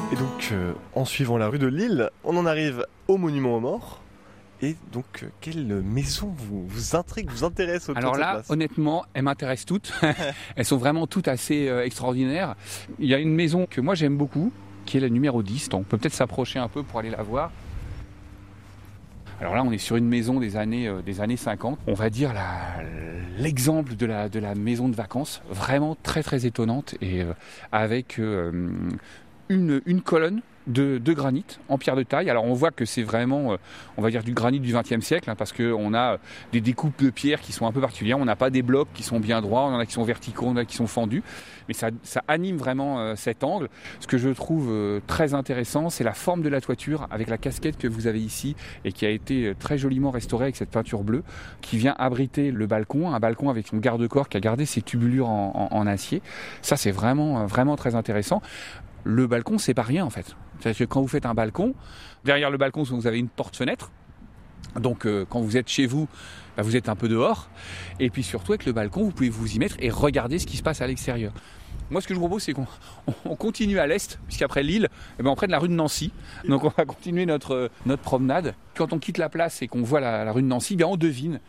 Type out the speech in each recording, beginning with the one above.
Et donc, en suivant la rue de Lille, on en arrive au monument aux morts. Et donc, quelle maison vous intrigue, vous intéresse autour Alors de cette là, place? honnêtement, elles m'intéressent toutes. Elles sont vraiment toutes assez extraordinaires. Il y a une maison que moi j'aime beaucoup, qui est la numéro 10. Donc on peut peut-être s'approcher un peu pour aller la voir. Alors là, on est sur une maison des années 50. On va dire l'exemple de la maison de vacances, vraiment très très étonnante et avec une colonne de granit en pierre de taille. Alors on voit que c'est vraiment, on va dire, du granit du XXe siècle, parce qu'on a des découpes de pierre qui sont un peu particulières. On n'a pas des blocs qui sont bien droits, on en a qui sont verticaux, on en a qui sont fendus. Mais ça anime vraiment cet angle. Ce que je trouve très intéressant, c'est la forme de la toiture avec la casquette que vous avez ici et qui a été très joliment restaurée avec cette peinture bleue qui vient abriter le balcon, un balcon avec son garde-corps qui a gardé ses tubulures en acier. Ça, c'est vraiment, vraiment très intéressant. Le balcon, c'est pas rien en fait. C'est-à-dire que quand vous faites un balcon, derrière le balcon, vous avez une porte-fenêtre. Donc quand vous êtes chez vous, vous êtes un peu dehors. Et puis surtout avec le balcon, vous pouvez vous y mettre et regarder ce qui se passe à l'extérieur. Moi, ce que je vous propose, c'est qu'on continue à l'est, puisqu'après Lille, on prenne la rue de Nancy. Donc on va continuer notre promenade. Quand on quitte la place et qu'on voit la rue de Nancy, on devine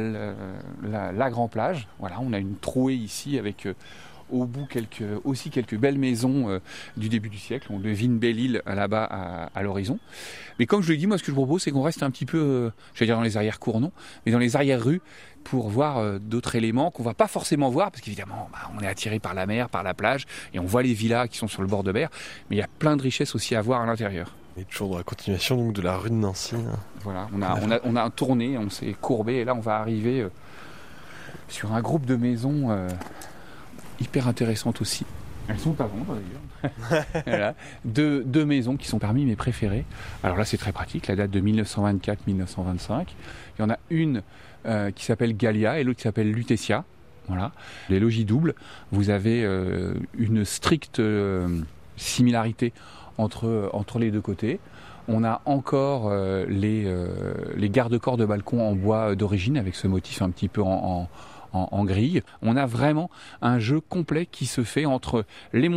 la Grand Plage. Voilà, on a une trouée ici avec au bout quelques belles maisons du début du siècle. On devine Belle-Île là-bas à l'horizon. Mais comme je l'ai dit, moi ce que je propose, c'est qu'on reste un petit peu, j'allais dire dans les arrière-cours, non, mais dans les arrière-rues pour voir d'autres éléments qu'on ne va pas forcément voir, parce qu'évidemment, on est attiré par la mer, par la plage, et on voit les villas qui sont sur le bord de mer, mais il y a plein de richesses aussi à voir à l'intérieur. Et toujours dans la continuation donc, de la rue de Nancy. Voilà, on a tourné, on s'est courbé, et là on va arriver sur un groupe de maisons hyper intéressantes aussi. Elles sont à vendre d'ailleurs. Voilà. Deux maisons qui sont parmi mes préférées. Alors là c'est très pratique, la date de 1924-1925. Il y en a une qui s'appelle Gallia et l'autre qui s'appelle Lutetia. Voilà. Les logis doubles, vous avez une stricte similarité entre les deux côtés. On a encore les garde-corps de balcon en bois d'origine avec ce motif un petit peu en grille. On a vraiment un jeu complet qui se fait entre les